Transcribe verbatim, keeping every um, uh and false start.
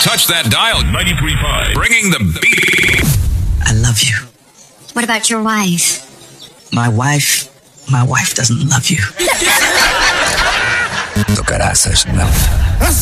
touch that dial. ninety-three point five. Bringing the beat. I love you. What about your wife? My wife, my wife doesn't love you. Tocarás, não.